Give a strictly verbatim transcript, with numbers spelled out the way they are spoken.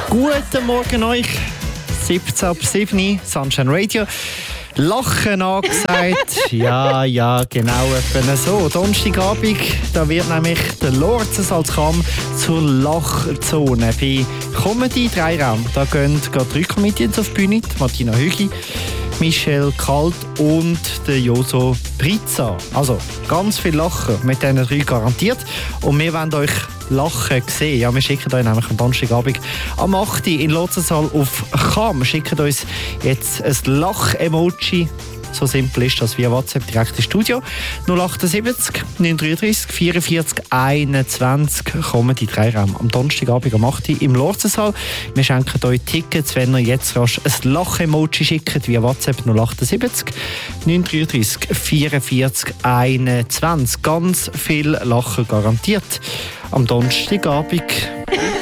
Guten Morgen euch. siebzehn ab sieben, Sunshine Radio. Lachen angesagt. ja, ja, genau etwa so. Donnerstagabend, da wird nämlich der Lorzensalzkamm zur Lachzone. Bei Comedy drei Raum, da gehen gerade drei Comedians auf die Bühne. Martina Hügi, Michel Kalt und der Joso Brizza. Also ganz viel Lachen mit diesen drei garantiert. Und wir wollen euch Lachen sehen. Ja, wir schicken euch nämlich am Donnerstagabend am acht Uhr in Lotsensaal auf Cham. Schickt uns jetzt ein Lach-Emoji. So simpel ist das via WhatsApp direkt ins Studio. null achtundsiebzig neunhundertdreißig vierundvierzig einundzwanzig kommen die drei Raum am Donnerstagabend am acht Uhr im Lorzensaal. Wir schenken euch Tickets, wenn ihr jetzt rasch ein Lach-Emoji schickt via WhatsApp null achtundsiebzig neunhundertdreißig vierundvierzig einundzwanzig. Ganz viel Lachen garantiert am Donnerstagabend.